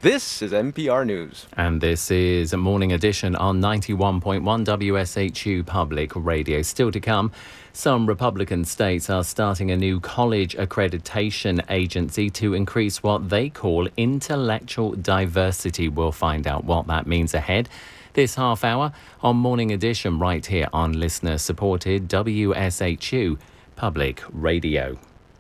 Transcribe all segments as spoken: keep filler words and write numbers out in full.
This is N P R News. And this is a morning edition on ninety-one point one W S H U Public Radio. Still to come, some Republican states are starting a new college accreditation agency to increase what they call intellectual diversity. We'll find out what that means ahead. This half hour on Morning Edition right here on listener-supported W S H U Public Radio.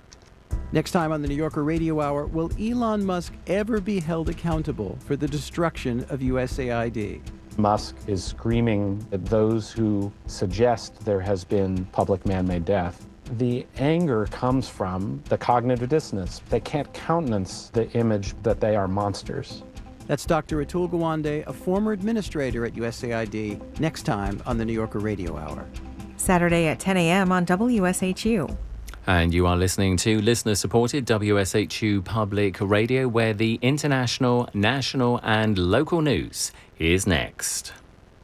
Next time on the New Yorker Radio Hour, will Elon Musk ever be held accountable for the destruction of U S A I D? Musk is screaming at those who suggest there has been public man-made death. The anger comes from the cognitive dissonance. They can't countenance the image that they are monsters. That's Doctor Atul Gawande, a former administrator at U S A I D, next time on the New Yorker Radio Hour. Saturday at ten a.m. on W S H U. And you are listening to listener-supported W S H U Public Radio, where the international, national and local news is next.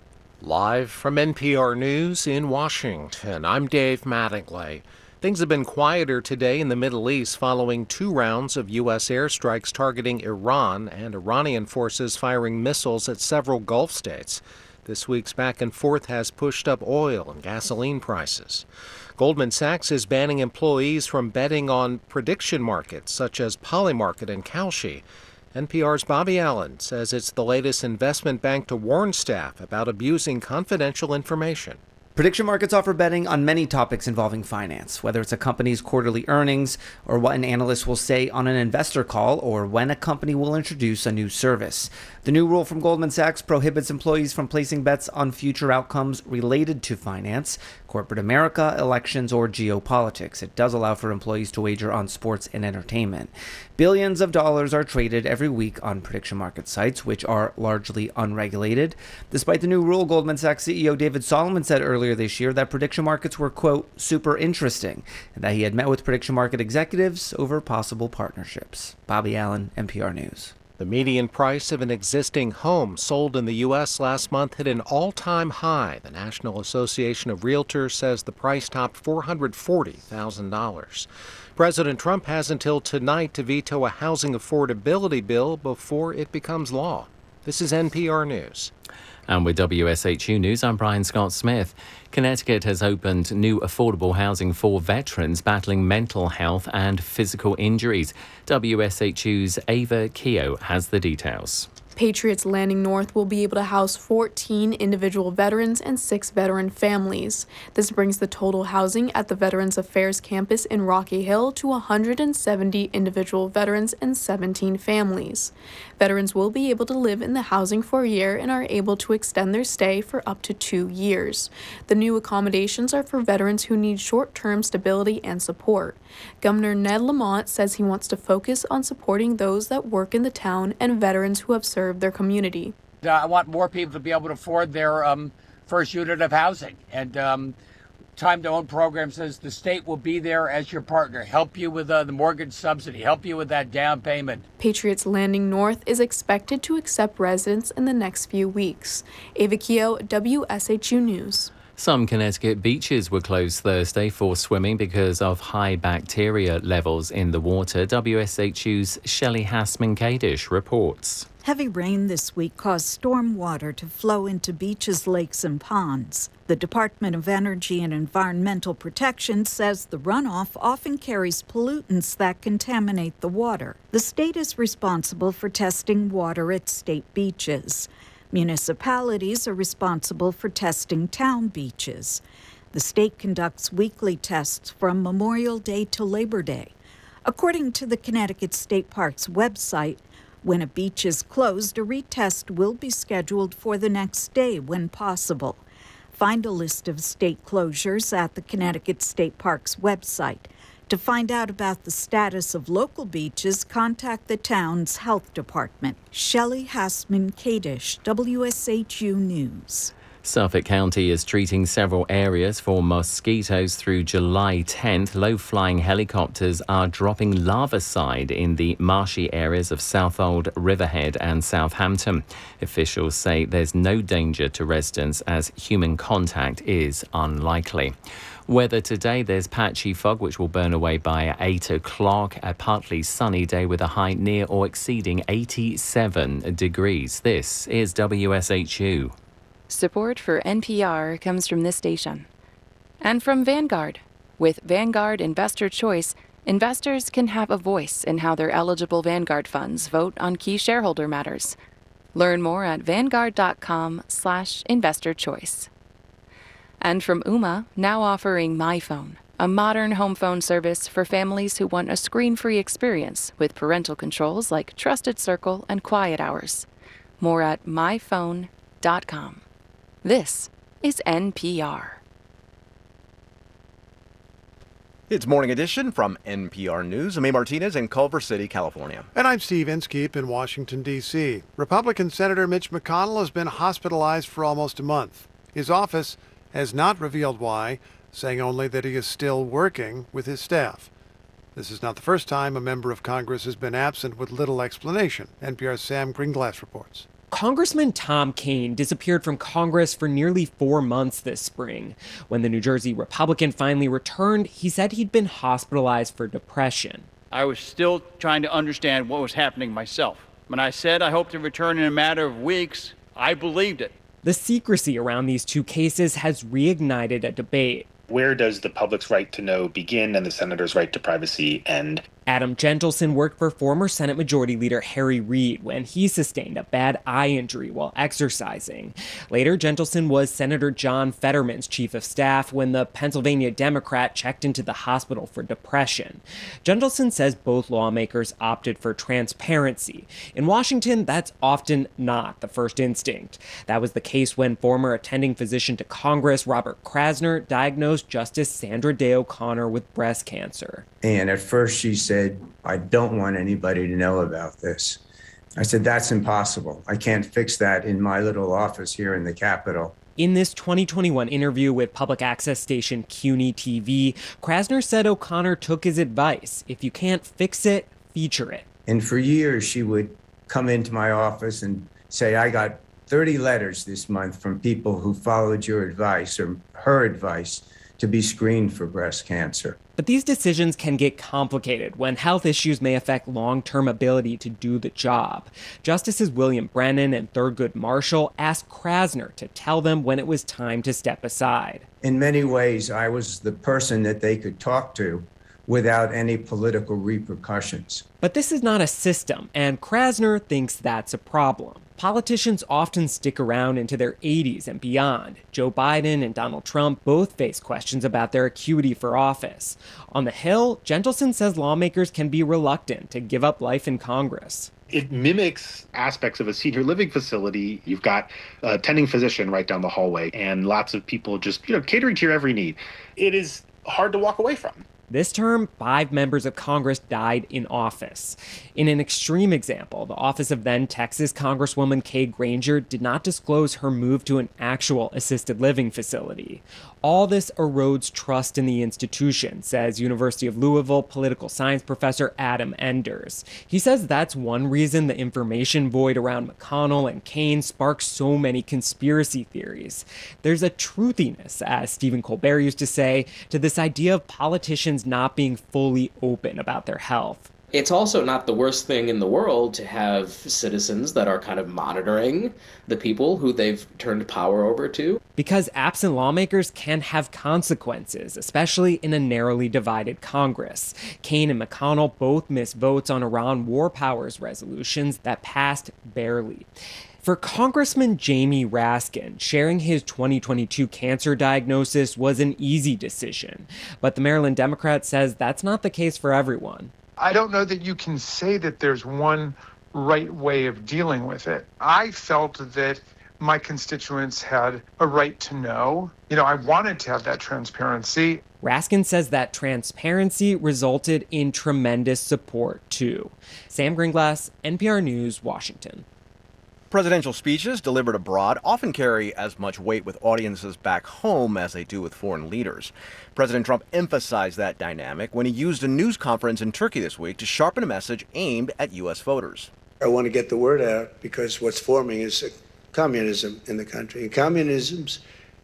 Live from N P R News in Washington, I'm Dave Mattingly. Things have been quieter today in the Middle East following two rounds of U S airstrikes targeting Iran and Iranian forces firing missiles at several Gulf states. This week's back and forth has pushed up oil and gasoline prices. Goldman Sachs is banning employees from betting on prediction markets such as Polymarket and Kalshi. N P R's Bobby Allen says it's the latest investment bank to warn staff about abusing confidential information. Prediction markets offer betting on many topics involving finance, whether it's a company's quarterly earnings or what an analyst will say on an investor call or when a company will introduce a new service. The new rule from Goldman Sachs prohibits employees from placing bets on future outcomes related to finance, corporate America, elections, or geopolitics. It does allow for employees to wager on sports and entertainment. Billions of dollars are traded every week on prediction market sites, which are largely unregulated. Despite the new rule, Goldman Sachs C E O David Solomon said earlier this year that prediction markets were, quote, super interesting, and that he had met with prediction market executives over possible partnerships. Bobby Allen, N P R News. The median price of an existing home sold in the U S last month hit an all-time high. The National Association of Realtors says the price topped four hundred forty thousand dollars. President Trump has until tonight to veto a housing affordability bill before it becomes law. This is N P R News. And with W S H U News, I'm Brian Scott Smith. Connecticut has opened new affordable housing for veterans battling mental health and physical injuries. W S H U's Ava Keogh has the details. Patriots Landing North will be able to house fourteen individual veterans and six veteran families. This brings the total housing at the Veterans Affairs campus in Rocky Hill to one hundred seventy individual veterans and seventeen families. Veterans will be able to live in the housing for a year and are able to extend their stay for up to two years. The new accommodations are for veterans who need short-term stability and support. Governor Ned Lamont says he wants to focus on supporting those that work in the town and veterans who have served their community. Uh, I want more people to be able to afford their um, first unit of housing. And um, Time to Own program says the state will be there as your partner, help you with uh, the mortgage subsidy, help you with that down payment. Patriots Landing North is expected to accept residents in the next few weeks. Ava Keogh, W S H U News. Some Connecticut beaches were closed Thursday for swimming because of high bacteria levels in the water. W S H U's Shelley Hassman-Kadish reports. Heavy rain this week caused storm water to flow into beaches, lakes, and ponds. The Department of Energy and Environmental Protection says the runoff often carries pollutants that contaminate the water. The state is responsible for testing water at state beaches. Municipalities are responsible for testing town beaches. The state conducts weekly tests from Memorial Day to Labor Day. According to the Connecticut State Parks website, when a beach is closed, a retest will be scheduled for the next day when possible. Find a list of state closures at the Connecticut State Parks website. To find out about the status of local beaches, contact the town's health department. Shelley Hassman-Kadish, W S H U News. Suffolk County is treating several areas for mosquitoes through July tenth. Low-flying helicopters are dropping larvicide in the marshy areas of Southold, Riverhead and Southampton. Officials say there's no danger to residents as human contact is unlikely. Weather today, there's patchy fog which will burn away by eight o'clock. A partly sunny day with a high near or exceeding eighty-seven degrees. This is W S H U. Support for N P R comes from this station and from Vanguard. With Vanguard Investor Choice, investors can have a voice in how their eligible Vanguard funds vote on key shareholder matters. Learn more at vanguard.com slash investor choice. And from Ooma, now offering MyPhone, a modern home phone service for families who want a screen-free experience with parental controls like Trusted Circle and Quiet Hours. More at my phone dot com. This is N P R. It's Morning Edition from N P R News. I'm A. Martinez in Culver City, California. And I'm Steve Inskeep in Washington, D C Republican Senator Mitch McConnell has been hospitalized for almost a month. His office has not revealed why, saying only that he is still working with his staff. This is not the first time a member of Congress has been absent with little explanation. N P R's Sam Greenglass reports. Congressman Tom Kean disappeared from Congress for nearly four months this spring. When the New Jersey Republican finally returned, he said he'd been hospitalized for depression. I was still trying to understand what was happening myself. When I said I hope to return in a matter of weeks, I believed it. The secrecy around these two cases has reignited a debate. Where does the public's right to know begin and the senator's right to privacy end? Adam Gentleson worked for former Senate Majority Leader Harry Reid when he sustained a bad eye injury while exercising. Later, Gentleson was Senator John Fetterman's chief of staff when the Pennsylvania Democrat checked into the hospital for depression. Gentleson says both lawmakers opted for transparency. In Washington, that's often not the first instinct. That was the case when former attending physician to Congress Robert Krasner diagnosed Justice Sandra Day O'Connor with breast cancer. And at first she said, I don't want anybody to know about this. I said, that's impossible. I can't fix that in my little office here in the Capitol. In this twenty twenty-one interview with public access station C U N Y T V, Krasner said O'Connor took his advice. If you can't fix it, feature it. And for years, she would come into my office and say, I got thirty letters this month from people who followed your advice or her advice to be screened for breast cancer. But these decisions can get complicated when health issues may affect long-term ability to do the job. Justices William Brennan and Thurgood Marshall asked Krasner to tell them when it was time to step aside. In many ways, I was the person that they could talk to without any political repercussions. But this is not a system, and Krasner thinks that's a problem. Politicians often stick around into their eighties and beyond. Joe Biden and Donald Trump both face questions about their acuity for office. On the Hill, Gentleson says lawmakers can be reluctant to give up life in Congress. It mimics aspects of a senior living facility. You've got a attending physician right down the hallway and lots of people just, you know, catering to your every need. It is hard to walk away from. This term, five members of Congress died in office. In an extreme example, the office of then Texas Congresswoman Kay Granger did not disclose her move to an actual assisted living facility. All this erodes trust in the institution, says University of Louisville political science professor Adam Enders. He says that's one reason the information void around McConnell and Kean sparks so many conspiracy theories. There's a truthiness, as Stephen Colbert used to say, to this idea of politicians not being fully open about their health. It's also not the worst thing in the world to have citizens that are kind of monitoring the people who they've turned power over to. Because absent lawmakers can have consequences, especially in a narrowly divided Congress. Kean and McConnell both missed votes on Iran war powers resolutions that passed barely. For Congressman Jamie Raskin, sharing his twenty twenty-two cancer diagnosis was an easy decision. But the Maryland Democrat says that's not the case for everyone. I don't know that you can say that there's one right way of dealing with it. I felt that my constituents had a right to know. You know, I wanted to have that transparency. Raskin says that transparency resulted in tremendous support, too. Sam Greenglass, N P R News, Washington. Presidential speeches delivered abroad often carry as much weight with audiences back home as they do with foreign leaders. President Trump emphasized that dynamic when he used a news conference in Turkey this week to sharpen a message aimed at U S voters. I want to get the word out because what's forming is communism in the country. And communism's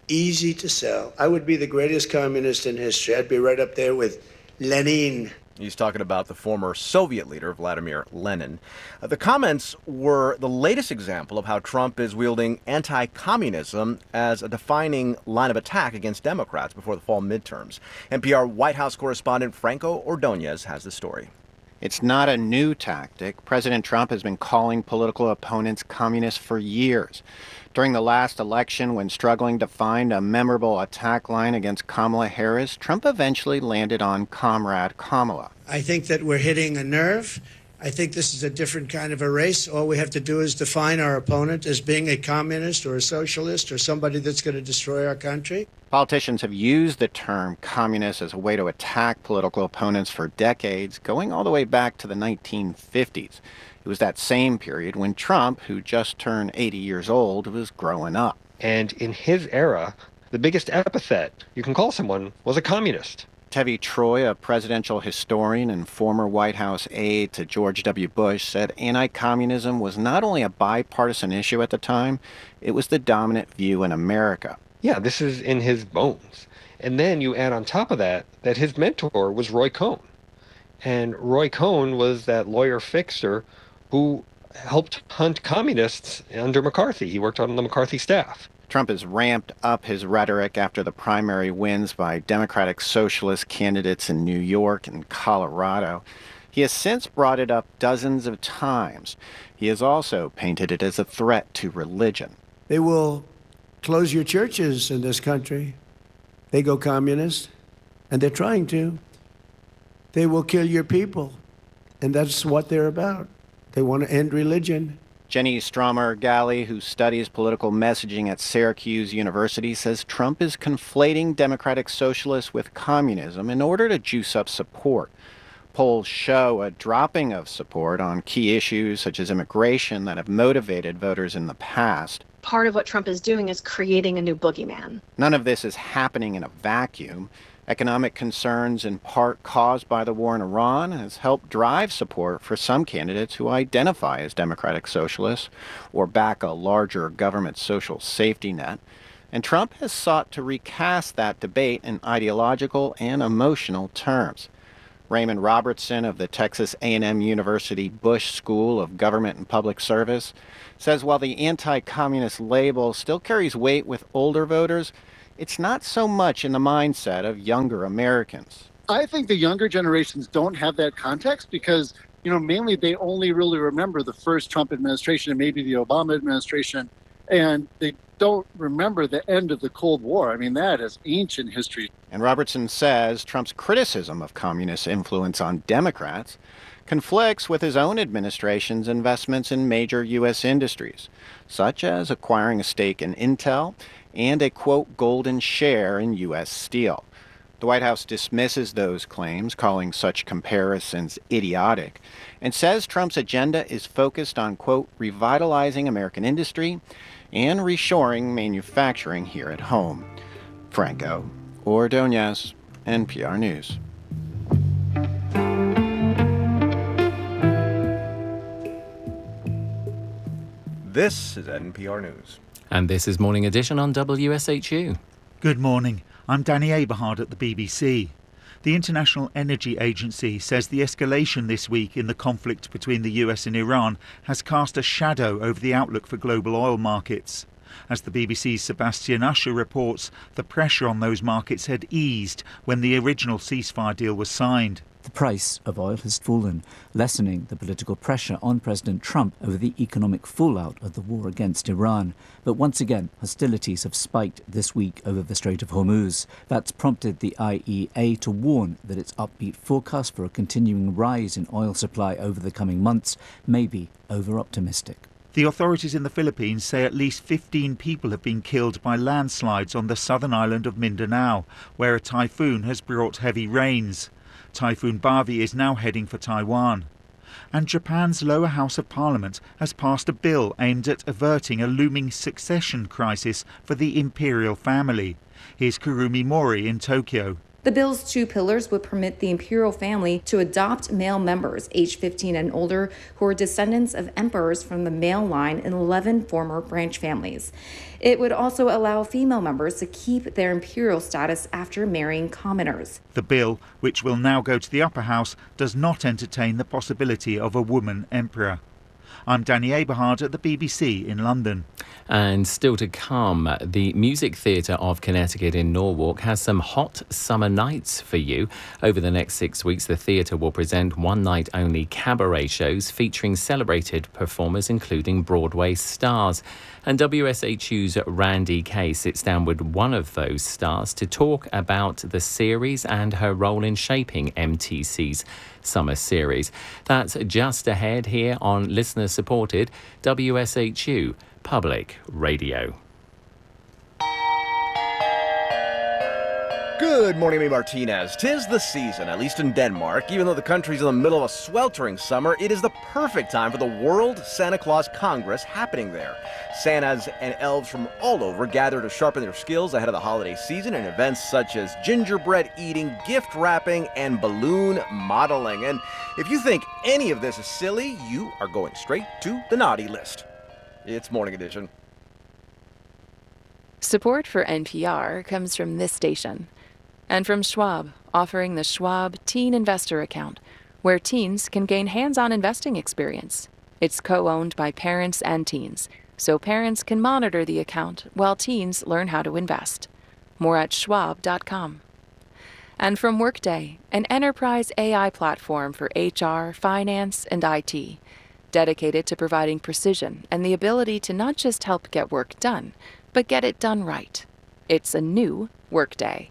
easy to sell. I would be the greatest communist in history. I'd be right up there with Lenin. He's talking about the former Soviet leader, Vladimir Lenin. Uh, the comments were the latest example of how Trump is wielding anti-communism as a defining line of attack against Democrats before the fall midterms. N P R White House correspondent Franco Ordonez has the story. It's not a new tactic. President Trump has been calling political opponents communists for years. During the last election, when struggling to find a memorable attack line against Kamala Harris, Trump eventually landed on Comrade Kamala. I think that we're hitting a nerve. I think this is a different kind of a race. All we have to do is define our opponent as being a communist or a socialist or somebody that's going to destroy our country. Politicians have used the term communist as a way to attack political opponents for decades, going all the way back to the nineteen fifties. It was that same period when Trump, who just turned eighty years old, was growing up. And in his era, the biggest epithet you can call someone was a communist. Tevi Troy, a presidential historian and former White House aide to George W. Bush, said anti-communism was not only a bipartisan issue at the time, it was the dominant view in America. Yeah, this is in his bones. And then you add on top of that that his mentor was Roy Cohn. And Roy Cohn was that lawyer fixer who helped hunt communists under McCarthy. He worked on the McCarthy staff. Trump has ramped up his rhetoric after the primary wins by Democratic Socialist candidates in New York and Colorado. He has since brought it up dozens of times. He has also painted it as a threat to religion. They will close your churches in this country. They go communist, and they're trying to. They will kill your people, and that's what they're about. They want to end religion. Jenny Stromer-Galley, who studies political messaging at Syracuse University, says Trump is conflating Democratic Socialists with communism in order to juice up support. Polls show a dropping of support on key issues such as immigration that have motivated voters in the past. Part of what Trump is doing is creating a new boogeyman. None of this is happening in a vacuum. Economic concerns, in part caused by the war in Iran, has helped drive support for some candidates who identify as Democratic Socialists or back a larger government social safety net. And Trump has sought to recast that debate in ideological and emotional terms. Raymond Robertson of the Texas A and M University Bush School of Government and Public Service says while the anti-communist label still carries weight with older voters, it's not so much in the mindset of younger Americans. I think the younger generations don't have that context because, you know, mainly they only really remember the first Trump administration and maybe the Obama administration, and they don't remember the end of the Cold War. I mean, that is ancient history. And Robertson says Trump's criticism of communist influence on Democrats conflicts with his own administration's investments in major U S industries, such as acquiring a stake in Intel and a, quote, golden share in U S steel. The White House dismisses those claims, calling such comparisons idiotic, and says Trump's agenda is focused on, quote, revitalizing American industry and reshoring manufacturing here at home. Franco Ordonez, N P R News. This is N P R News. And this is Morning Edition on W S H U. Good morning. I'm Danny Aberhard at the B B C. The International Energy Agency says the escalation this week in the conflict between the U S and Iran has cast a shadow over the outlook for global oil markets. As the B B C's Sebastian Usher reports, the pressure on those markets had eased when the original ceasefire deal was signed. The price of oil has fallen, lessening the political pressure on President Trump over the economic fallout of the war against Iran. But once again, hostilities have spiked this week over the Strait of Hormuz. That's prompted the I E A to warn that its upbeat forecast for a continuing rise in oil supply over the coming months may be over-optimistic. The authorities in the Philippines say at least fifteen people have been killed by landslides on the southern island of Mindanao, where a typhoon has brought heavy rains. Typhoon Bavi is now heading for Taiwan. And Japan's lower house of parliament has passed a bill aimed at averting a looming succession crisis for the imperial family. Here's Kurumi Mori in Tokyo. The bill's two pillars would permit the imperial family to adopt male members aged fifteen and older who are descendants of emperors from the male line in eleven former branch families. It would also allow female members to keep their imperial status after marrying commoners. The bill, which will now go to the upper house, does not entertain the possibility of a woman emperor. I'm Danny Aberhard at the B B C in London. And still to come, the Music Theatre of Connecticut in Norwalk has some hot summer nights for you. Over the next six weeks, the theatre will present one-night-only cabaret shows featuring celebrated performers, including Broadway stars. And W S H U's Randy Kay sits down with one of those stars to talk about the series and her role in shaping M T C's summer series. That's just ahead here on listener-supported W S H U Public Radio. Good morning, me Martinez. 'Tis the season, at least in Denmark. Even though the country's in the middle of a sweltering summer, it is the perfect time for the World Santa Claus Congress happening there. Santas and elves from all over gather to sharpen their skills ahead of the holiday season in events such as gingerbread eating, gift wrapping, and balloon modeling. And if you think any of this is silly, you are going straight to the naughty list. It's Morning Edition. Support for N P R comes from this station. And from Schwab, offering the Schwab Teen Investor Account, where teens can gain hands-on investing experience. It's co-owned by parents and teens, so parents can monitor the account while teens learn how to invest. More at schwab dot com. And from Workday, an enterprise A I platform for H R, finance, and I T, dedicated to providing precision and the ability to not just help get work done, but get it done right. It's a new Workday.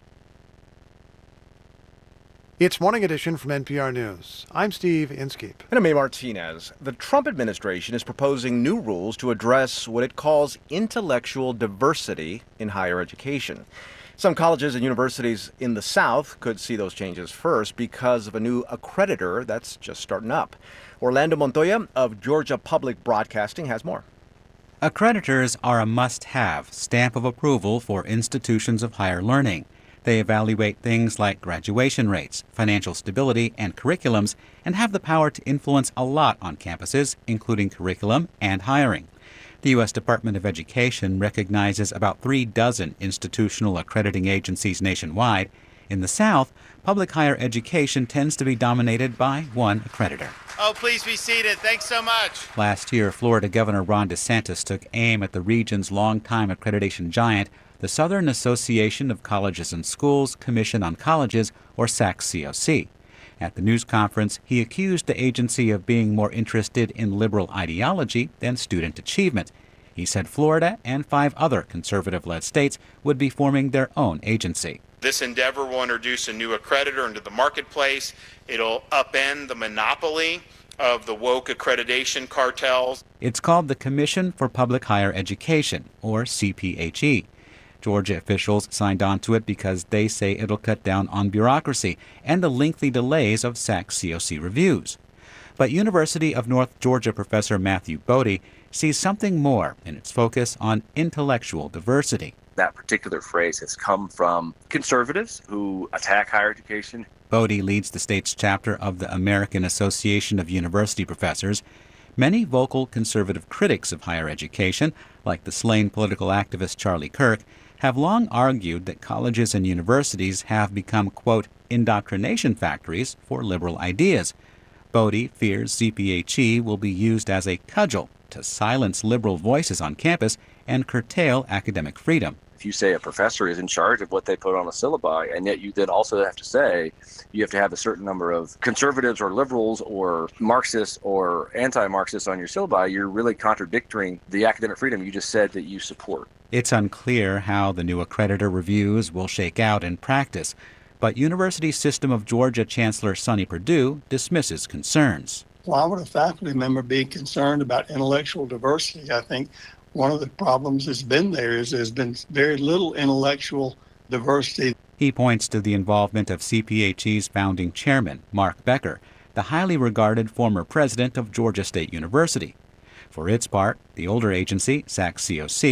It's Morning Edition from N P R News. I'm Steve Inskeep. And I'm May Martinez. The Trump administration is proposing new rules to address what it calls intellectual diversity in higher education. Some colleges and universities in the South could see those changes first because of a new accreditor that's just starting up. Orlando Montoya of Georgia Public Broadcasting has more. Accreditors are a must-have stamp of approval for institutions of higher learning. They evaluate things like graduation rates, financial stability, and curriculums, and have the power to influence a lot on campuses, including curriculum and hiring. The U S Department of Education recognizes about three dozen institutional accrediting agencies nationwide. In the South, public higher education tends to be dominated by one accreditor. Oh, please be seated. Thanks so much. Last year, Florida Governor Ron DeSantis took aim at the region's longtime accreditation giant, the Southern Association of Colleges and Schools Commission on Colleges, or S A C C O C. At the news conference, he accused the agency of being more interested in liberal ideology than student achievement. He said Florida and five other conservative-led states would be forming their own agency. This endeavor will introduce a new accreditor into the marketplace. It'll upend the monopoly of the woke accreditation cartels. It's called the Commission for Public Higher Education, or C P H E. Georgia officials signed on to it because they say it'll cut down on bureaucracy and the lengthy delays of S A C C O C reviews. But University of North Georgia professor Matthew Bodie sees something more in its focus on intellectual diversity. That particular phrase has come from conservatives who attack higher education. Bodie leads the state's chapter of the American Association of University Professors. Many vocal conservative critics of higher education, like the slain political activist Charlie Kirk, have long argued that colleges and universities have become, quote, indoctrination factories for liberal ideas. Bodie fears C P H E will be used as a cudgel to silence liberal voices on campus and curtail academic freedom. If you say a professor is in charge of what they put on a syllabi, and yet you then also have to say you have to have a certain number of conservatives or liberals or Marxists or anti-Marxists on your syllabi, you're really contradicting the academic freedom you just said that you support. It's unclear how the new accreditor reviews will shake out in practice, but University System of Georgia Chancellor Sonny Perdue dismisses concerns. Why would a faculty member be concerned about intellectual diversity? I think one of the problems that's been there is there's been very little intellectual diversity. He points to the involvement of C P H E's founding chairman, Mark Becker, the highly regarded former president of Georgia State University. For its part, the older agency, S A C C O C,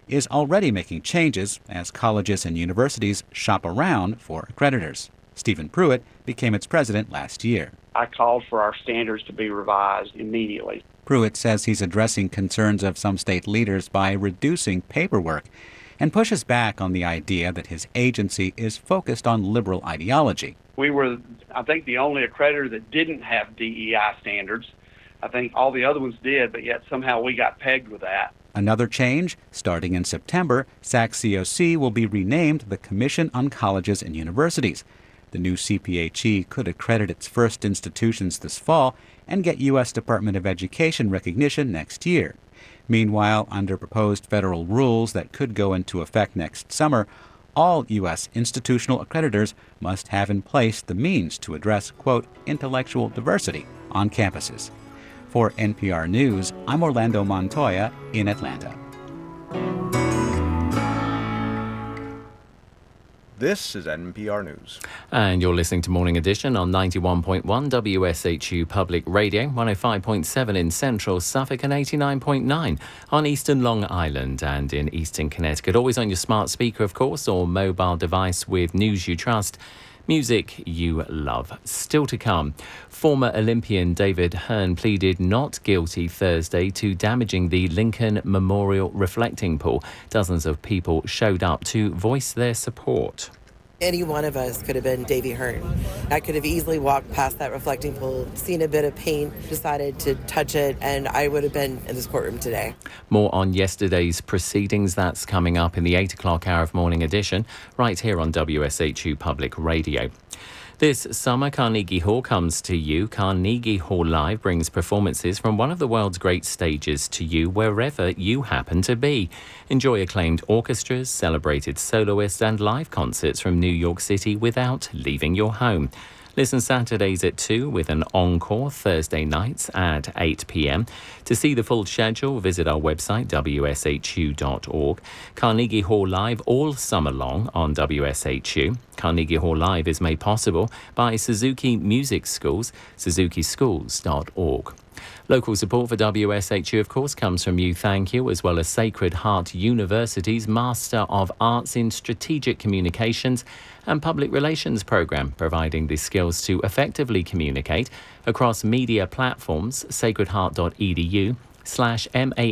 is already making changes as colleges and universities shop around for accreditors. Stephen Pruitt became its president last year. I called for our standards to be revised immediately. Pruitt says he's addressing concerns of some state leaders by reducing paperwork and pushes back on the idea that his agency is focused on liberal ideology. We were, I think, the only accreditor that didn't have D E I standards. I think all the other ones did, but yet somehow we got pegged with that. Another change, starting in September, S A C C O C will be renamed the Commission on Colleges and Universities. The new C P H E could accredit its first institutions this fall and get U S Department of Education recognition next year. Meanwhile, under proposed federal rules that could go into effect next summer, all U S institutional accreditors must have in place the means to address, quote, intellectual diversity on campuses. For N P R News, I'm Orlando Montoya in Atlanta. This is N P R News. And you're listening to Morning Edition on ninety-one point one W S H U Public Radio, one oh five point seven in central Suffolk and eighty-nine point nine on eastern Long Island and in eastern Connecticut. Always on your smart speaker, of course, or mobile device with news you trust. Music you love. Still to come, former Olympian David Hearn pleaded not guilty Thursday to damaging the Lincoln Memorial reflecting pool. Dozens of people showed up to voice their support. Any one of us could have been Davy Hearn. I could have easily walked past that reflecting pool, seen a bit of paint, decided to touch it, and I would have been in this courtroom today. More on yesterday's proceedings. That's coming up in the eight o'clock hour of Morning Edition, right here on W S H U Public Radio. This summer, Carnegie Hall comes to you. Carnegie Hall Live brings performances from one of the world's great stages to you wherever you happen to be. Enjoy acclaimed orchestras, celebrated soloists and live concerts from New York City without leaving your home. Listen Saturdays at two with an encore Thursday nights at eight p.m. To see the full schedule, visit our website, w s h u dot org. Carnegie Hall Live all summer long on W S H U. Carnegie Hall Live is made possible by Suzuki Music Schools, suzuki schools dot org. Local support for W S H U, of course, comes from you, thank you, as well as Sacred Heart University's Master of Arts in Strategic Communications and Public Relations program, providing the skills to effectively communicate across media platforms, sacredheart.edu slash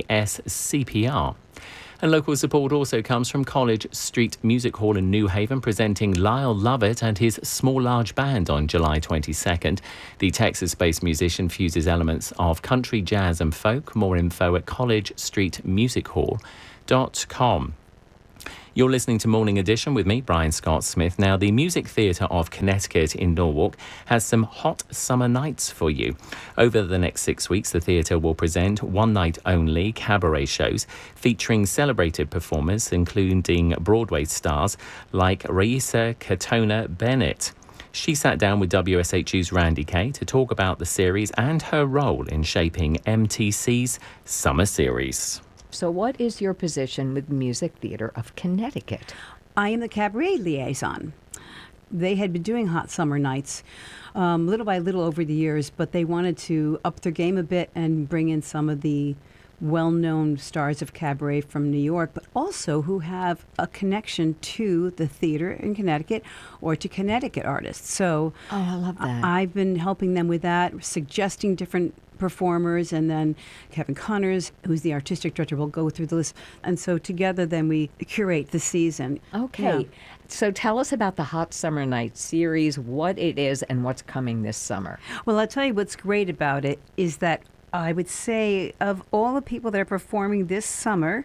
MASCPR. And local support also comes from College Street Music Hall in New Haven, presenting Lyle Lovett and his Small Large Band on July twenty-second. The Texas-based musician fuses elements of country, jazz and folk. More info at college street music hall dot com. You're listening to Morning Edition with me, Brian Scott Smith. Now, the Music Theatre of Connecticut in Norwalk has some hot summer nights for you. Over the next six weeks, the theatre will present one-night-only cabaret shows featuring celebrated performers, including Broadway stars like Raisa Katona Bennett. She sat down with W S H U's Randy Kay to talk about the series and her role in shaping M T C's summer series. So what is your position with Music Theatre of Connecticut? I am the cabaret liaison. They had been doing hot summer nights um, little by little over the years, but they wanted to up their game a bit and bring in some of the well-known stars of cabaret from New York, but also who have a connection to the theater in Connecticut or to Connecticut artists. So oh, I love that. I've been helping them with that, suggesting different performers, and then Kevin Connors, who's the artistic director, will go through the list. And so together then we curate the season. Okay. Yeah. So tell us about the Hot Summer Night series, what it is and what's coming this summer. Well, I'll tell you what's great about it is that I would say of all the people that are performing this summer,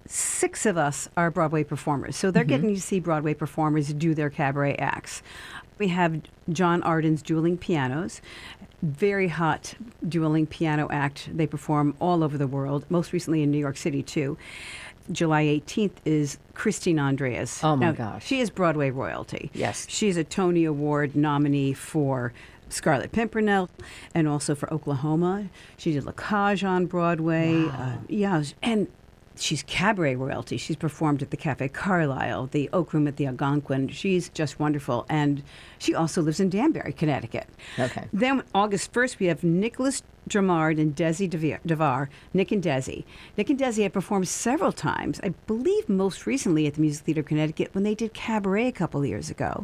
six of us are Broadway performers. So they're mm-hmm. getting to see Broadway performers do their cabaret acts. We have John Arden's Dueling Pianos, very hot dueling piano act. They perform all over the world, most recently in New York City, too. July eighteenth is Christine Andreas. Oh, my now, gosh. She is Broadway royalty. Yes. She's a Tony Award nominee for Scarlet Pimpernel and also for Oklahoma. She did La Cage on Broadway. Wow. Uh, yeah, and she's cabaret royalty. She's performed at the Cafe Carlisle, the Oak Room at the Algonquin. She's just wonderful. And she also lives in Danbury, Connecticut. Okay. Then August first, we have Nicholas Dramard and Desi Devar, Devar, Nick and Desi. Nick and Desi have performed several times, I believe most recently at the Music Theater of Connecticut when they did Cabaret a couple of years ago.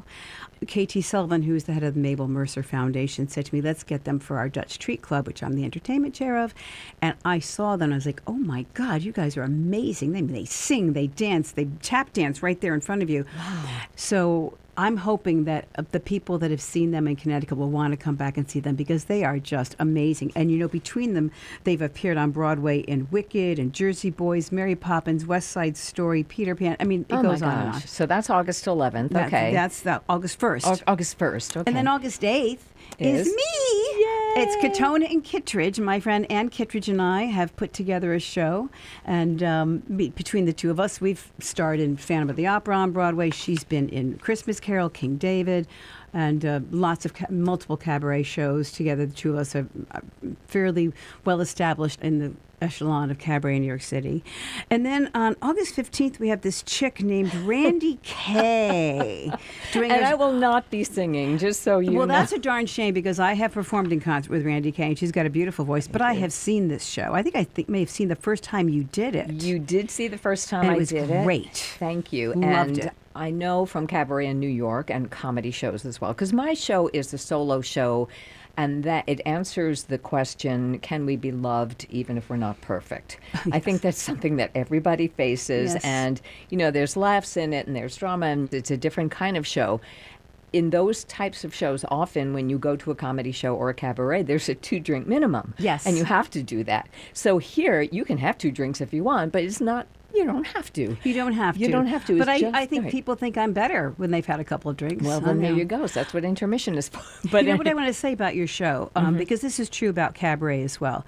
K T Sullivan, who's the head of the Mabel Mercer Foundation, said to me, let's get them for our Dutch Treat Club, which I'm the entertainment chair of. And I saw them, and I was like, oh my God, you guys are amazing. They, they sing, they dance, they tap dance right there in front of you. Wow. So I'm hoping that uh, the people that have seen them in Connecticut will want to come back and see them because they are just amazing. And, you know, between them, they've appeared on Broadway in Wicked and Jersey Boys, Mary Poppins, West Side Story, Peter Pan. I mean, it oh goes my on and on. gosh. So that's August eleventh. That- Okay. That's the August first. Au- August first. Okay. And then August eighth is, Is? me. Yay. It's Katona and Kittredge. My friend Ann Kittredge and I have put together a show. And um, be, between the two of us, we've starred in Phantom of the Opera on Broadway. She's been in Christmas Carol, King David, and uh, lots of ca- multiple cabaret shows together. The two of us are uh, fairly well established in the echelon of cabaret in New York City. And then on August fifteenth, we have this chick named Randy Kay. doing and a- I will not be singing, just so you well, know. that's a darn shame because I have performed in concert with Randy Kay, and she's got a beautiful voice. But I have seen this show. I think I think may have seen the first time you did it. You did see the first time And I it was did it. great. Thank you. Loved and it. I know from cabaret in New York and comedy shows as well, because my show is a solo show, and that it answers the question, can we be loved even if we're not perfect? Yes. I think that's something that everybody faces. Yes. And, you know, there's laughs in it and there's drama, and it's a different kind of show. In those types of shows, often when you go to a comedy show or a cabaret, there's a two-drink minimum. Yes. And you have to do that. So here, you can have two drinks if you want, but it's not, you don't have to. You don't have to. You don't have to. But It's I, just I think right. people think I'm better when they've had a couple of drinks. Well, I then there know. you go. So that's what intermission is for. But you know what I want to say about your show, um, Mhm. because this is true about cabaret as well.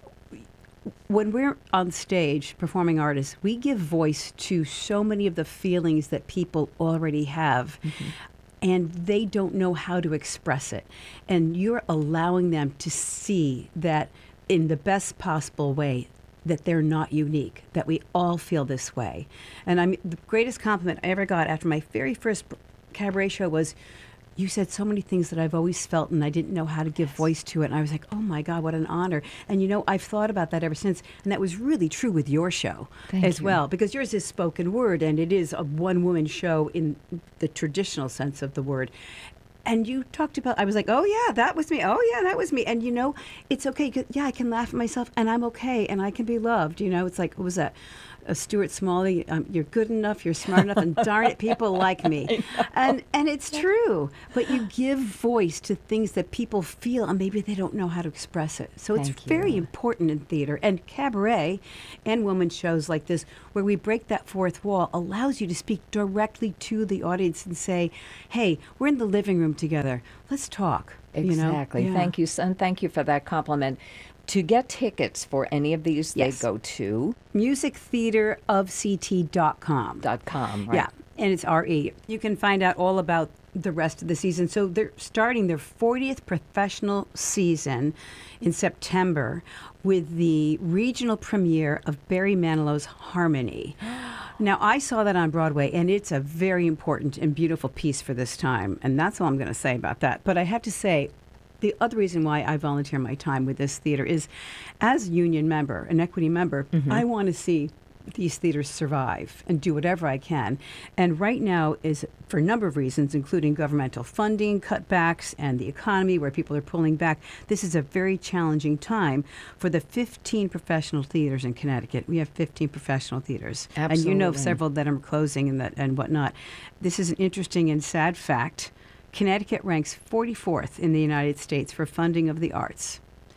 When we're on stage performing artists, we give voice to so many of the feelings that people already have. Mm-hmm. And they don't know how to express it. And you're allowing them to see that in the best possible way, that they're not unique, that we all feel this way. And I'm the greatest compliment I ever got after my very first cabaret show was, you said so many things that I've always felt and I didn't know how to give voice to it. And I was like, oh my God, what an honor. And you know, I've thought about that ever since. And that was really true with your show Thank as you. well, because yours is spoken word and it is a one woman show in the traditional sense of the word. And you talked about, I was like, oh yeah, that was me. Oh yeah, that was me. And you know, it's okay. 'Cause, yeah, I can laugh at myself and I'm okay and I can be loved. You know, it's like, what was that? Uh, Stuart Smalley, um, you're good enough, you're smart enough, and darn it, people like me. And and it's true. But you give voice to things that people feel and maybe they don't know how to express it. So it's Thank you. very important in theater. And cabaret and women's shows like this, where we break that fourth wall, allows you to speak directly to the audience and say, hey, we're in the living room together. Let's talk. Exactly. You know? Yeah. Thank you, son. Thank you for that compliment. To get tickets for any of these, Yes. they go to music theater of c t dot com. dot com. Right? Yeah, and it's R E. You can find out all about the rest of the season. So they're starting their fortieth professional season in September with the regional premiere of Barry Manilow's Harmony. Now, I saw that on Broadway, and it's a very important and beautiful piece for this time, and that's all I'm going to say about that. But I have to say, the other reason why I volunteer my time with this theater is, as a union member, an equity member, Mhm. I want to see these theaters survive and do whatever I can. And right now is, for a number of reasons, including governmental funding cutbacks and the economy where people are pulling back, this is a very challenging time for the fifteen professional theaters in Connecticut. We have fifteen professional theaters. And you know of Absolutely. several that are closing and, that, and whatnot. This is an interesting and sad fact. Connecticut ranks forty-fourth in the United States for funding of the arts.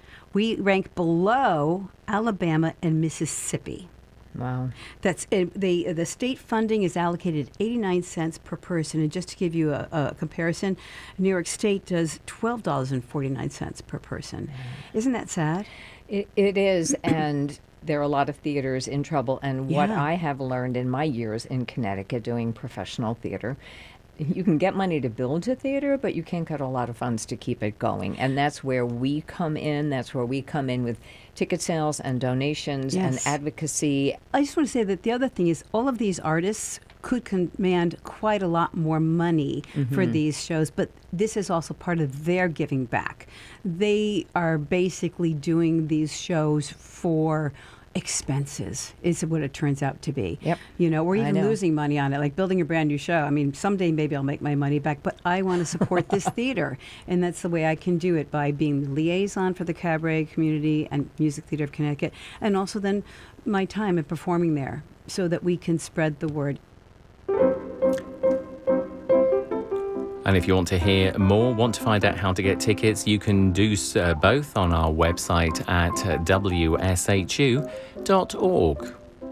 We rank below Alabama and Mississippi. Wow. That's uh, the the state funding is allocated eighty-nine cents per person, and just to give you a, a comparison, New York State does twelve dollars and forty-nine cents per person. Isn't that sad? It, it is, and there are a lot of theaters in trouble. And what Yeah. I have learned in my years in Connecticut doing professional theater, you can get money to build a theater, but you can't get a lot of funds to keep it going. And that's where we come in. That's where we come in with ticket sales and donations Yes. and advocacy. I just want to say that the other thing is all of these artists could command quite a lot more money mm-hmm. for these shows, but this is also part of their giving back. They are basically doing these shows for expenses, is what it turns out to be. Yep. You know, we're I even know. losing money on it, like building a brand new show. I mean, someday maybe I'll make my money back, but I want to support this theater. And that's the way I can do it, by being the liaison for the cabaret community and Music Theater of Connecticut, and also then my time at performing there, so that we can spread the word. And if you want to hear more, want to find out how to get tickets, you can do so both on our website at w s h u dot org.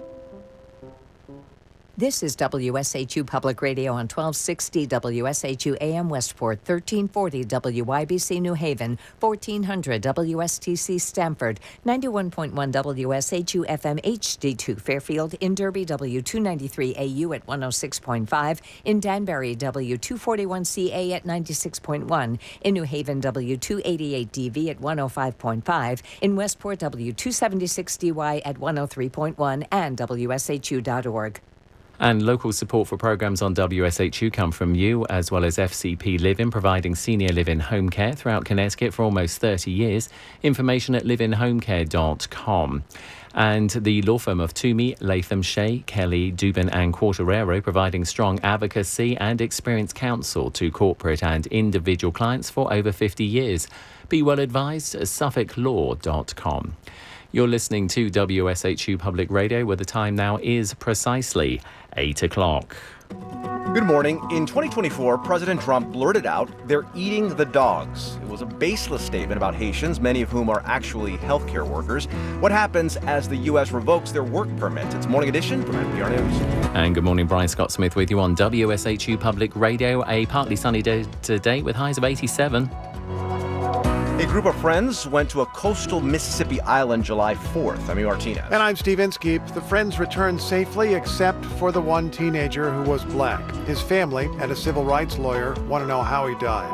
This is W S H U Public Radio on twelve sixty W S H U A M Westport, thirteen forty W Y B C New Haven, fourteen hundred W S T C Stamford, ninety-one point one W S H U F M H D two Fairfield, in Derby W two ninety-three A U at one oh six point five, in Danbury W two forty-one C A at ninety-six point one, in New Haven W two eighty-eight D V at one oh five point five, in Westport W two seventy-six D Y at one oh three point one, and W S H U dot org. And local support for programmes on W S H U come from you, as well as F C P Living, providing senior living home care throughout Connecticut for almost thirty years. Information at live in home care dot com. And the law firm of Toomey, Latham, Shea, Kelly, Dubin and Quartarero, providing strong advocacy and experienced counsel to corporate and individual clients for over fifty years. Be well advised, suffolk law dot com. You're listening to W S H U Public Radio, where the time now is precisely eight o'clock. Good morning. In twenty twenty-four, President Trump blurted out, "They're eating the dogs." It was a baseless statement about Haitians, many of whom are actually healthcare workers. What happens as the U S revokes their work permit? It's Morning Edition from N P R News. And good morning, Brian Scott Smith with you on W S H U Public Radio. A partly sunny day today with highs of eighty-seven. A group of friends went to a coastal Mississippi island July fourth. I'm E. Martinez. And I'm Steve Inskeep. The friends returned safely except for the one teenager who was black. His family and a civil rights lawyer want to know how he died.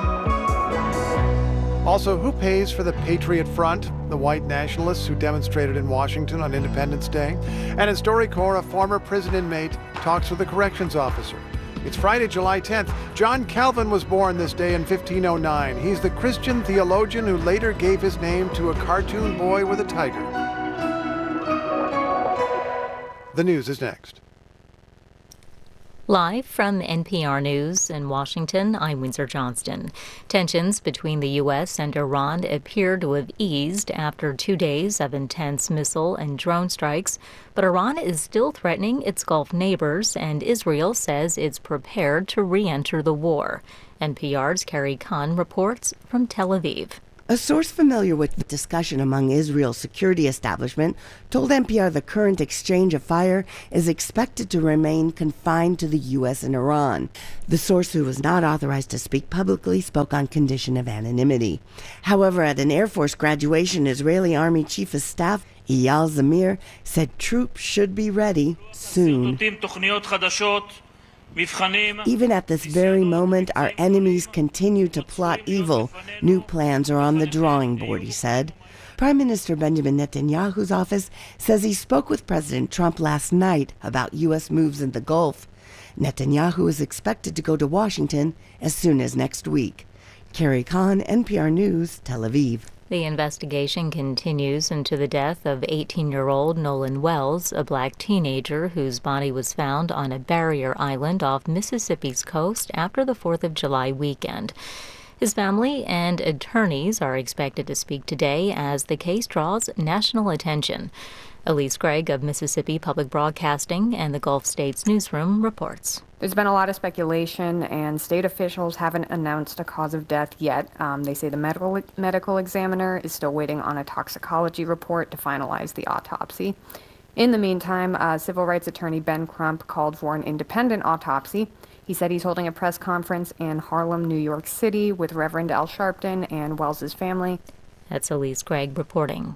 Also, who pays for the Patriot Front, the white nationalists who demonstrated in Washington on Independence Day? And in StoryCorps, a former prison inmate talks with a corrections officer. It's Friday, July tenth. John Calvin was born this day in fifteen oh nine. He's the Christian theologian who later gave his name to a cartoon boy with a tiger. The news is next. Live from N P R News in Washington, I'm Windsor Johnston. Tensions between the U S and Iran appear to have eased after two days of intense missile and drone strikes, but Iran is still threatening its Gulf neighbors, and Israel says it's prepared to re-enter the war. N P R's Carrie Kahn reports from Tel Aviv. A source familiar with the discussion among Israel's security establishment told N P R the current exchange of fire is expected to remain confined to the U S and Iran. The source, who was not authorized to speak publicly, spoke on condition of anonymity. However, at an Air Force graduation, Israeli Army Chief of Staff Eyal Zamir said troops should be ready soon. Even at this very moment, our enemies continue to plot evil. New plans are on the drawing board, he said. Prime Minister Benjamin Netanyahu's office says he spoke with President Trump last night about U S moves in the Gulf. Netanyahu is expected to go to Washington as soon as next week. Carrie Kahn, N P R News, Tel Aviv. The investigation continues into the death of eighteen-year-old Nolan Wells, a black teenager whose body was found on a barrier island off Mississippi's coast after the fourth of July weekend. His family and attorneys are expected to speak today as the case draws national attention. Elise Gregg of Mississippi Public Broadcasting and the Gulf States Newsroom reports. There's been a lot of speculation, and state officials haven't announced a cause of death yet. Um, they say the medical medical examiner is still waiting on a toxicology report to finalize the autopsy. In the meantime, uh, civil rights attorney Ben Crump called for an independent autopsy. He said he's holding a press conference in Harlem, New York City, with Reverend Al Sharpton and Wells's family. That's Elise Gregg reporting.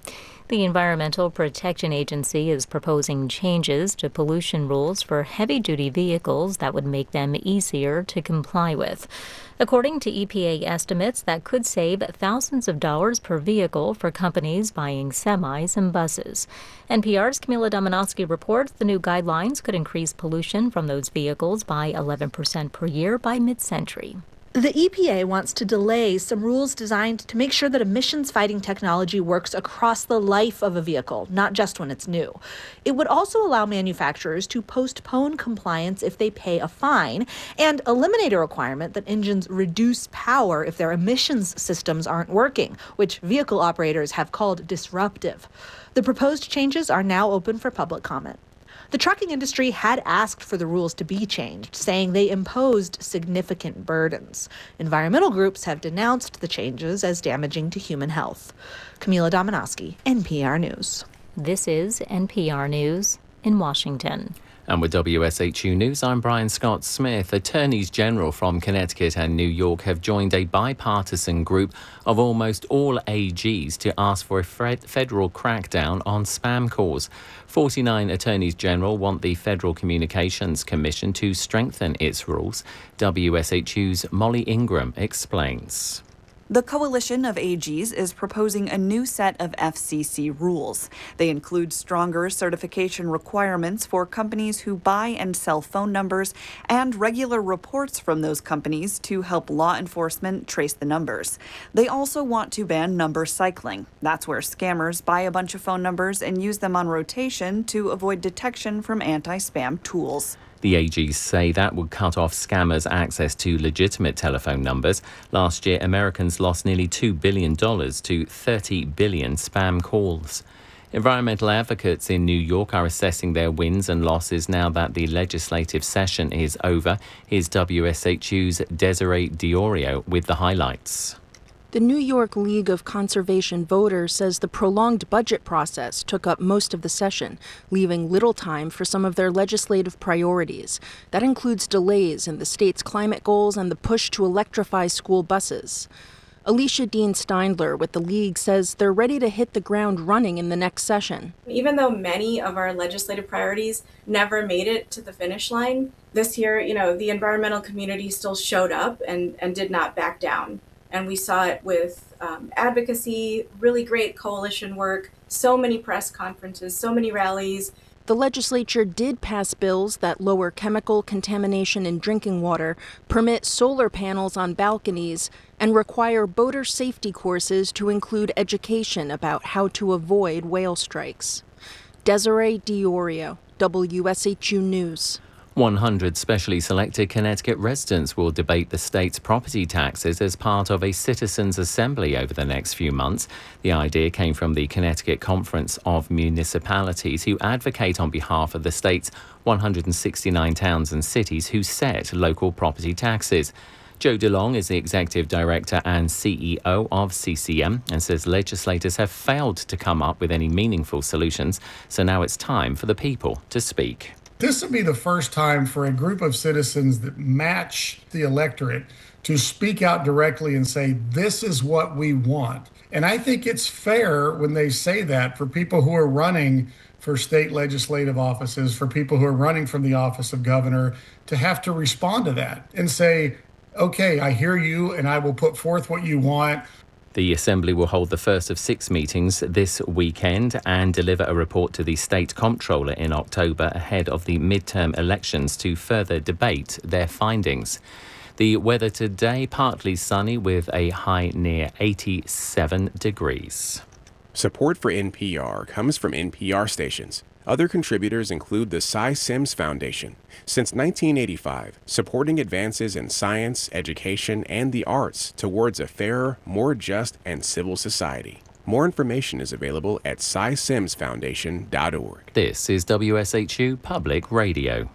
The Environmental Protection Agency is proposing changes to pollution rules for heavy-duty vehicles that would make them easier to comply with. According to E P A estimates, that could save thousands of dollars per vehicle for companies buying semis and buses. N P R's Camila Dominowski reports the new guidelines could increase pollution from those vehicles by eleven percent per year by mid-century. The E P A wants to delay some rules designed to make sure that emissions-fighting technology works across the life of a vehicle, not just when it's new. It would also allow manufacturers to postpone compliance if they pay a fine and eliminate a requirement that engines reduce power if their emissions systems aren't working, which vehicle operators have called disruptive. The proposed changes are now open for public comment. The trucking industry had asked for the rules to be changed, saying they imposed significant burdens. Environmental groups have denounced the changes as damaging to human health. Camila Dominowski, N P R News. This is N P R News in Washington. And with W S H U News, I'm Brian Scott Smith. Attorneys General from Connecticut and New York have joined a bipartisan group of almost all A Gs to ask for a federal crackdown on spam calls. forty-nine Attorneys General want the Federal Communications Commission to strengthen its rules. W S H U's Molly Ingram explains. The coalition of A Gs is proposing a new set of F C C rules. They include stronger certification requirements for companies who buy and sell phone numbers and regular reports from those companies to help law enforcement trace the numbers. They also want to ban number cycling. That's where scammers buy a bunch of phone numbers and use them on rotation to avoid detection from anti-spam tools. The A Gs say that would cut off scammers' access to legitimate telephone numbers. Last year, Americans lost nearly two billion dollars to thirty billion spam calls. Environmental advocates in New York are assessing their wins and losses now that the legislative session is over. Here's W S H U's Desiree Diorio with the highlights. The New York League of Conservation Voters says the prolonged budget process took up most of the session, leaving little time for some of their legislative priorities. That includes delays in the state's climate goals and the push to electrify school buses. Alicia Dean Steindler with the League says they're ready to hit the ground running in the next session. Even though many of our legislative priorities never made it to the finish line, this year, you know, the environmental community still showed up and, and did not back down. And we saw it with um, advocacy, really great coalition work, so many press conferences, so many rallies. The legislature did pass bills that lower chemical contamination in drinking water, permit solar panels on balconies, and require boater safety courses to include education about how to avoid whale strikes. Desiree Diorio, W S H U News. one hundred specially selected Connecticut residents will debate the state's property taxes as part of a citizens' assembly over the next few months. The idea came from the Connecticut Conference of Municipalities, who advocate on behalf of the state's one hundred sixty-nine towns and cities who set local property taxes. Joe DeLong is the executive director and C E O of C C M and says legislators have failed to come up with any meaningful solutions, so now it's time for the people to speak. This will be the first time for a group of citizens that match the electorate to speak out directly and say, this is what we want. And I think it's fair when they say that for people who are running for state legislative offices, for people who are running from the office of governor, to have to respond to that and say, okay, I hear you and I will put forth what you want. The Assembly will hold the first of six meetings this weekend and deliver a report to the State Comptroller in October ahead of the midterm elections to further debate their findings. The weather today, partly sunny with a high near eighty-seven degrees. Support for N P R comes from N P R stations. Other contributors include the Cy Sims Foundation. Since nineteen eighty-five, supporting advances in science, education, and the arts towards a fairer, more just, and civil society. More information is available at cy sims foundation dot org. This is W S H U Public Radio.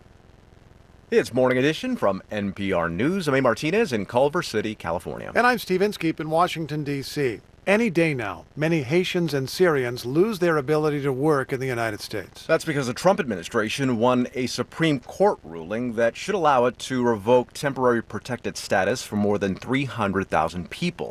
It's Morning Edition from N P R News. I'm A. Martinez in Culver City, California. And I'm Steve Inskeep in Washington, D C Any day now, many Haitians and Syrians lose their ability to work in the United States. That's because the Trump administration won a Supreme Court ruling that should allow it to revoke temporary protected status for more than three hundred thousand people.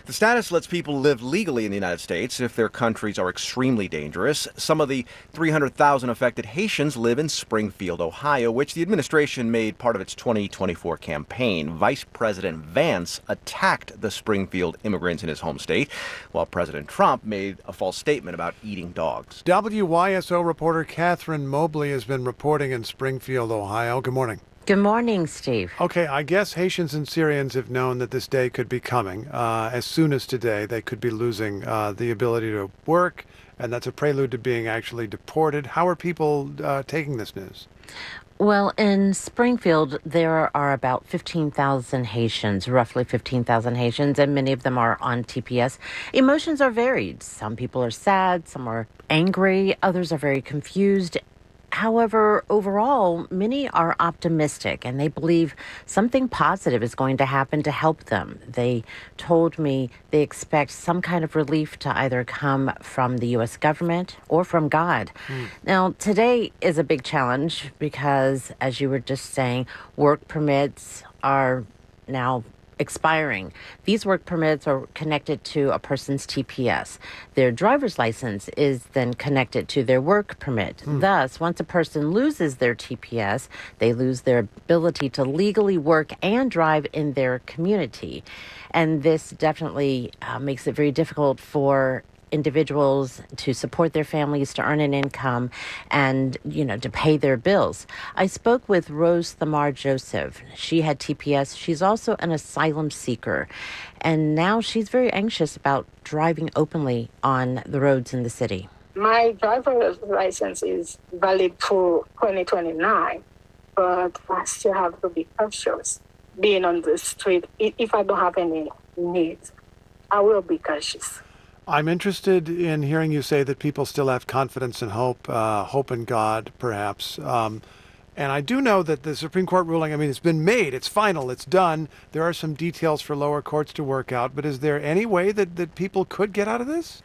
The status lets people live legally in the United States if their countries are extremely dangerous. Some of the three hundred thousand affected Haitians live in Springfield, Ohio, which the administration made part of its twenty twenty-four campaign. Vice President Vance attacked the Springfield immigrants in his home state, while President Trump made a false statement about eating dogs. W Y S O reporter Catherine Mobley has been reporting in Springfield, Ohio. Good morning. Good morning, Steve. Okay, I guess Haitians and Syrians have known that this day could be coming. Uh, as soon as today, they could be losing uh, the ability to work, and that's a prelude to being actually deported. How are people uh, taking this news? Well, in Springfield, there are about fifteen thousand Haitians, roughly fifteen thousand Haitians, and many of them are on T P S. Emotions are varied. Some people are sad, some are angry, others are very confused. However, overall, many are optimistic and they believe something positive is going to happen to help them. They told me they expect some kind of relief to either come from the U S government or from God. Mm. Now, today is a big challenge because, as you were just saying, work permits are now expiring. These work permits are connected to a person's T P S. Their driver's license is then connected to their work permit. Mm. Thus, once a person loses their T P S, they lose their ability to legally work and drive in their community. And this definitely uh, makes it very difficult for individuals to support their families, to earn an income, and, you know, to pay their bills. I spoke with Rose Thamar Joseph. She had T P S. She's also an asylum seeker. And now she's very anxious about driving openly on the roads in the city. My driver's license is valid for twenty twenty-nine, but I still have to be cautious being on the street. If I don't have any needs, I will be cautious. I'm interested in hearing you say that people still have confidence and hope, uh, hope in God, perhaps. Um, and I do know that the Supreme Court ruling, I mean, it's been made, it's final, it's done. There are some details for lower courts to work out, but is there any way that, that people could get out of this?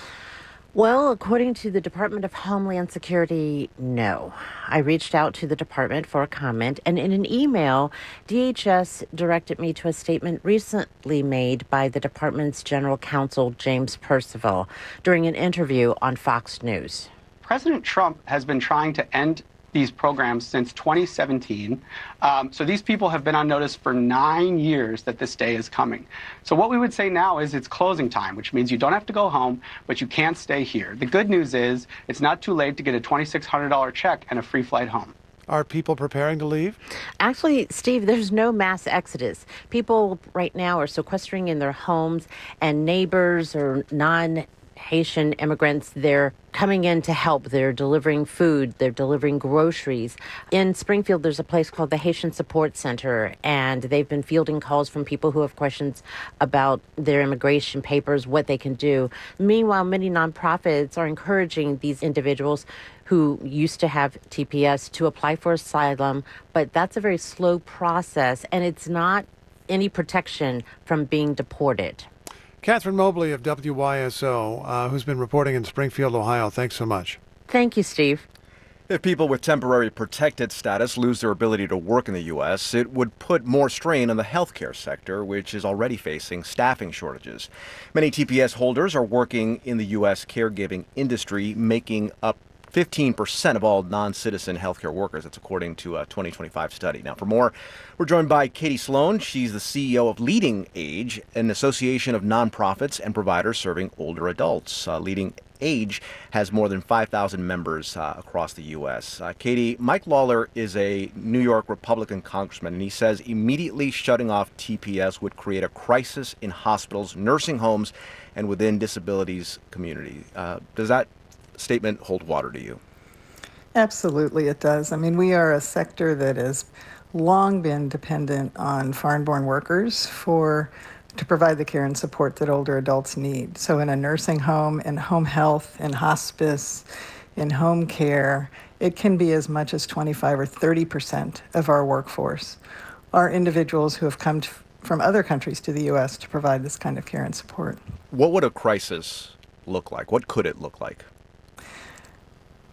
Well, according to the Department of Homeland Security, no. I reached out to the department for a comment, and in an email, D H S directed me to a statement recently made by the department's general counsel, James Percival, during an interview on Fox News. President Trump has been trying to end these programs since twenty seventeen. Um, so these people have been on notice for nine years that this day is coming. So what we would say now is it's closing time, which means you don't have to go home, but you can't stay here. The good news is it's not too late to get a twenty-six hundred dollars check and a free flight home. Are people preparing to leave? Actually, Steve, there's no mass exodus. People right now are sequestering in their homes, and neighbors or non Haitian immigrants, they're coming in to help. They're delivering food. They're delivering groceries. In Springfield, there's a place called the Haitian Support Center, and they've been fielding calls from people who have questions about their immigration papers, what they can do. Meanwhile, many nonprofits are encouraging these individuals who used to have T P S to apply for asylum, but that's a very slow process, and it's not any protection from being deported. Catherine Mobley of W Y S O, uh, who's been reporting in Springfield, Ohio. Thanks so much. Thank you, Steve. If people with temporary protected status lose their ability to work in the U S, it would put more strain on the healthcare sector, which is already facing staffing shortages. Many T P S holders are working in the U S caregiving industry, making up fifteen percent of all non-citizen healthcare workers. That's according to a twenty twenty-five study. Now, for more, we're joined by Katie Sloan. She's the C E O of Leading Age, an association of nonprofits and providers serving older adults. Uh, Leading Age has more than five thousand members uh, across the U S. Uh, Katie, Mike Lawler is a New York Republican congressman, and he says immediately shutting off T P S would create a crisis in hospitals, nursing homes, and within disabilities community. Uh, does that statement hold water to you? Absolutely, it does. I mean, we are a sector that has long been dependent on foreign-born workers for to provide the care and support that older adults need. So in a nursing home, in home health, in hospice, in home care, it can be as much as twenty-five or thirty percent of our workforce are individuals who have come to, from other countries to the U S to provide this kind of care and support. What would a crisis look like? What could it look like?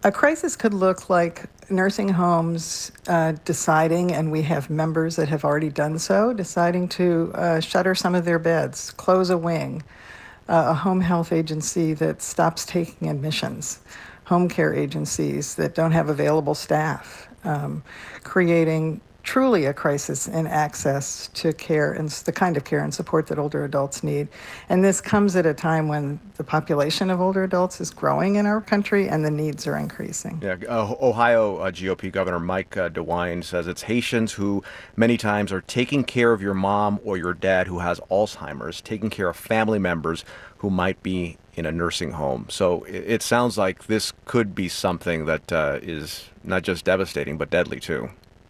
A crisis could look like nursing homes uh, deciding, and we have members that have already done so, deciding to uh, shutter some of their beds, close a wing, uh, a home health agency that stops taking admissions, home care agencies that don't have available staff, um, creating truly a crisis in access to care and the kind of care and support that older adults need. And this comes at a time when the population of older adults is growing in our country and the needs are increasing. Yeah, uh, Ohio uh, G O P Governor Mike uh, DeWine says it's Haitians who many times are taking care of your mom or your dad who has Alzheimer's, taking care of family members who might be in a nursing home. So it, it sounds like this could be something that uh, is not just devastating, but deadly too.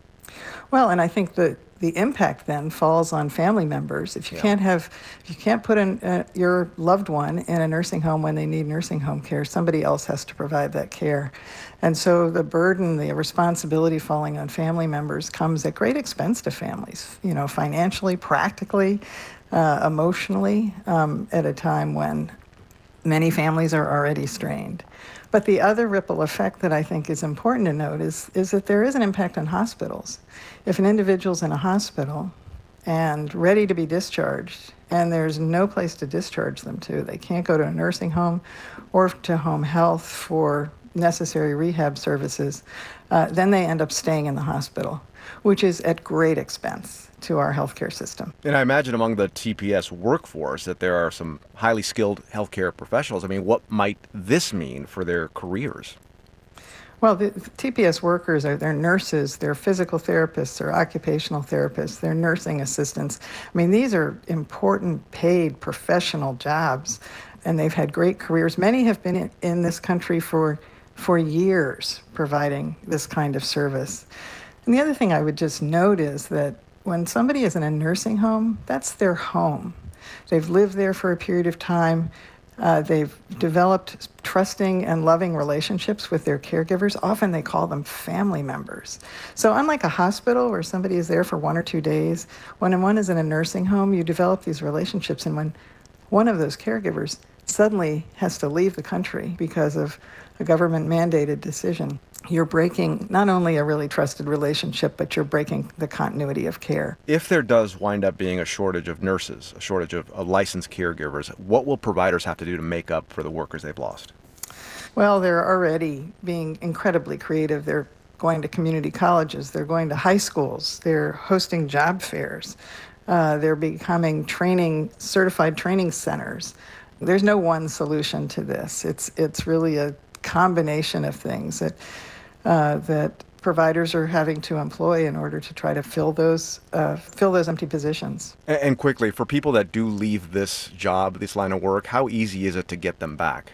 Well, and I think that the impact then falls on family members. If you Yeah. can't have, if you can't put in, uh, your loved one in a nursing home when they need nursing home care, somebody else has to provide that care. And so the burden, the responsibility falling on family members comes at great expense to families, you know, financially, practically, uh, emotionally, um, at a time when many families are already strained. But the other ripple effect that I think is important to note is, is that there is an impact on hospitals. If an individual's in a hospital and ready to be discharged, and there's no place to discharge them to, they can't go to a nursing home or to home health for necessary rehab services, uh, then they end up staying in the hospital, which is at great expense to our healthcare system. And I imagine among the T P S workforce that there are some highly skilled healthcare professionals. I mean, what might this mean for their careers? Well, the T P S workers are they're nurses, they're physical therapists, they're occupational therapists, they're nursing assistants. I mean, these are important, paid, professional jobs, and they've had great careers. Many have been in, in this country for for years providing this kind of service. And the other thing I would just note is that when somebody is in a nursing home, that's their home. They've lived there for a period of time. Uh, they've developed trusting and loving relationships with their caregivers. Often they call them family members. So unlike a hospital where somebody is there for one or two days, when one is in a nursing home, you develop these relationships. And when one of those caregivers suddenly has to leave the country because of a government-mandated decision, you're breaking not only a really trusted relationship, but you're breaking the continuity of care. If there does wind up being a shortage of nurses, a shortage of, of licensed caregivers, what will providers have to do to make up for the workers they've lost? Well, they're already being incredibly creative. They're going to community colleges. They're going to high schools. They're hosting job fairs. Uh, they're becoming training, certified training centers. There's no one solution to this. It's it's really a combination of things that uh, that providers are having to employ in order to try to fill those uh, fill those empty positions. And, and quickly, for people that do leave this job, this line of work, how easy is it to get them back?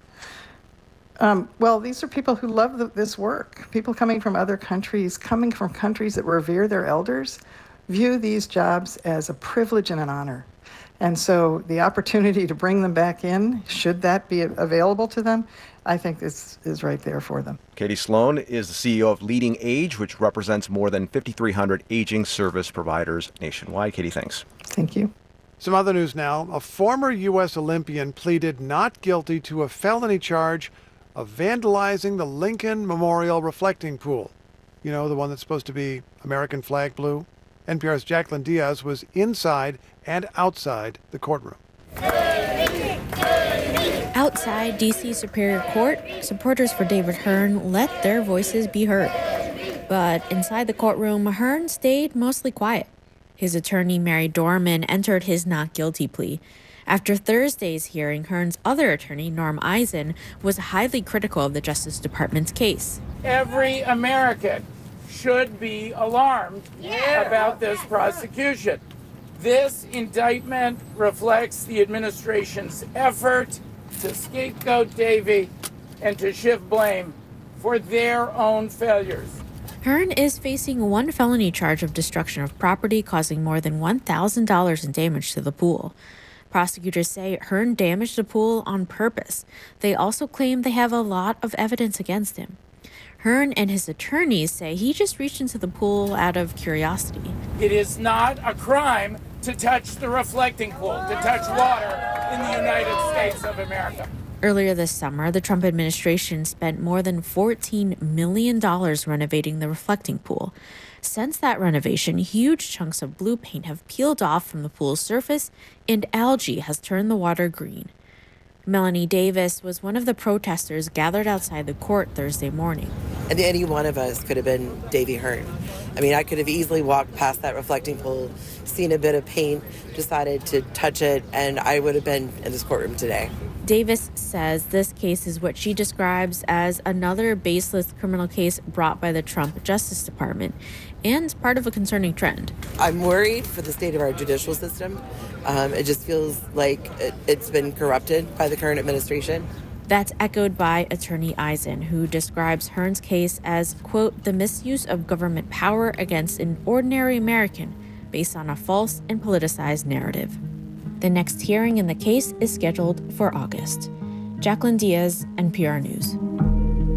Um, well, these are people who love the, this work. People coming from other countries, coming from countries that revere their elders, view these jobs as a privilege and an honor. And so the opportunity to bring them back in, should that be available to them, I think is, is right there for them. Katie Sloan is the C E O of Leading Age, which represents more than fifty-three hundred aging service providers nationwide. Katie, thanks. Thank you. Some other news now. A former U S Olympian pleaded not guilty to a felony charge of vandalizing the Lincoln Memorial reflecting pool. You know, the one that's supposed to be American flag blue? N P R's Jacqueline Diaz was inside and outside the courtroom. Outside D C Superior Court, supporters for David Hearn let their voices be heard. But inside the courtroom, Hearn stayed mostly quiet. His attorney, Mary Dorman, entered his not guilty plea. After Thursday's hearing, Hearn's other attorney, Norm Eisen, was highly critical of the Justice Department's case. Every American should be alarmed yeah. about this prosecution. This indictment reflects the administration's effort to scapegoat Davy and to shift blame for their own failures. Hearn is facing one felony charge of destruction of property causing more than one thousand dollars in damage to the pool. Prosecutors say Hearn damaged the pool on purpose. They also claim they have a lot of evidence against him. Hearn and his attorneys say he just reached into the pool out of curiosity. It is not a crime to touch the reflecting pool, to touch water in the United States of America. Earlier this summer, the Trump administration spent more than fourteen million dollars renovating the reflecting pool. Since that renovation, huge chunks of blue paint have peeled off from the pool's surface, and algae has turned the water green. Melanie Davis was one of the protesters gathered outside the court Thursday morning. And any one of us could have been Davy Hearn. I mean, I could have easily walked past that reflecting pool, seen a bit of paint, decided to touch it, and I would have been in this courtroom today. Davis says this case is what she describes as another baseless criminal case brought by the Trump Justice Department, and part of a concerning trend. I'm worried for the state of our judicial system. Um, it just feels like it, it's been corrupted by the current administration. That's echoed by Attorney Eisen, who describes Hearn's case as, quote, the misuse of government power against an ordinary American based on a false and politicized narrative. The next hearing in the case is scheduled for August. Jacqueline Diaz, N P R News.